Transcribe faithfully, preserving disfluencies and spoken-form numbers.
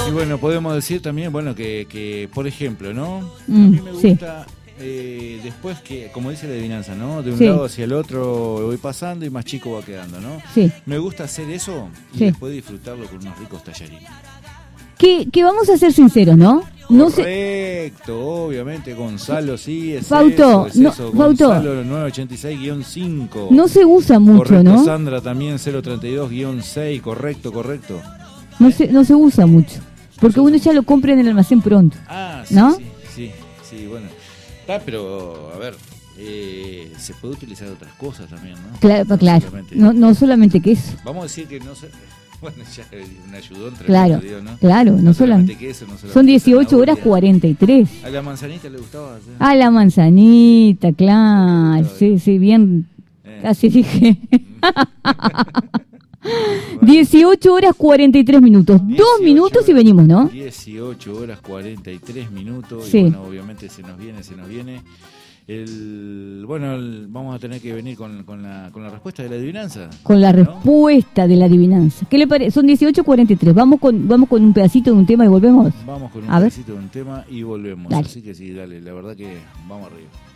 Y bueno, podemos decir también, bueno, que, que por ejemplo, ¿no? Mm, a mí me sí. gusta, eh, después que, como dice la adivinanza, ¿no? De un Sí. lado hacia el otro voy pasando y más chico va quedando, ¿no? Sí. Me gusta hacer eso y Sí. después disfrutarlo con unos ricos tallarines. Que, que vamos a ser sinceros, ¿no? No sé. Correcto, obviamente, Gonzalo, sí, es Fauto, eso, es no, eso, Fauto. Gonzalo nueve ochenta y seis guión cinco. No se usa mucho, Correcto, ¿no? Sandra también cero treinta y dos guión seis, correcto, correcto. No se, no se usa mucho. Porque uno ya lo compra en el almacén pronto. Ah, sí, ¿no? sí, sí, sí, bueno. Está, pero, a ver, eh, se puede utilizar otras cosas también, ¿no? Claro, No claro. solamente- No, no solamente queso. Vamos a decir que no se... Bueno, ya un ayudón tremendo, Claro, digo, ¿no? claro, no, No solamente. solamente queso, no solamente Son dieciocho zanahoria. horas cuarenta y tres. A la manzanita le gustaba hacer. A la manzanita, claro. Sí, Sí, sí, bien. Eh. Casi dije. dieciocho horas cuarenta y tres minutos. Dos dieciocho minutos y venimos, ¿no? dieciocho horas cuarenta y tres minutos. Sí. Y bueno, obviamente se nos viene, se nos viene. El, bueno, el- vamos a tener que venir con, con, la, con la respuesta de la adivinanza. Con la ¿no? respuesta de la adivinanza. ¿Qué le parece? Son dieciocho cuarenta y tres. Vamos con, vamos con un pedacito de un tema y volvemos. Vamos con un A ver. pedacito de un tema y volvemos. Dale. Así que sí, dale, la verdad que vamos arriba.